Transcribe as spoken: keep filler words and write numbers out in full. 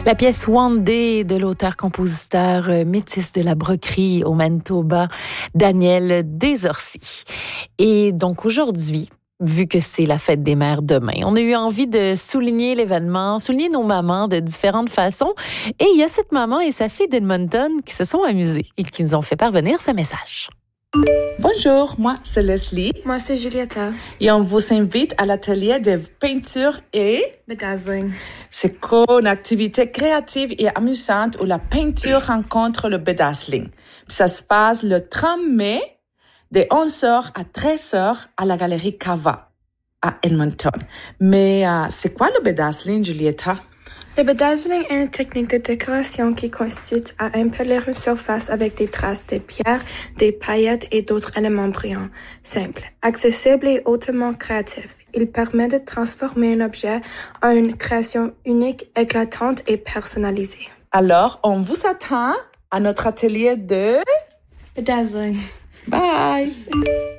La pièce One Day de l'auteur-compositeur euh, métis de la broquerie au Manitoba, Daniel Desorcy. Et donc aujourd'hui, vu que c'est la fête des mères demain, on a eu envie de souligner l'événement, souligner nos mamans de différentes façons. Et il y a cette maman et sa fille d'Edmonton qui se sont amusées et qui nous ont fait parvenir ce message. Bonjour, moi c'est Leslie. Moi c'est Julietta. Et on vous invite à l'atelier de peinture et bedazzling. C'est une activité créative et amusante où la peinture rencontre le bedazzling. Ça se passe le trente mai de onze heures à treize heures à la galerie Cava à Edmonton. Mais euh, c'est quoi le bedazzling, Julietta? Le bedazzling est une technique de décoration qui consiste à empeler une surface avec des traces de pierre, des paillettes et d'autres éléments brillants. Simple, accessible et hautement créatif. Il permet de transformer un objet en une création unique, éclatante et personnalisée. Alors, on vous attend à notre atelier de bedazzling. Bye!